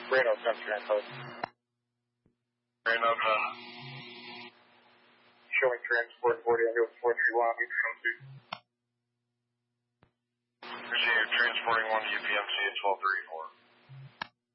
Reno 10 transpose. Reno, Showing transport 40 on 431, UPMC. Appreciate you transporting 1 to UPMC at 1234.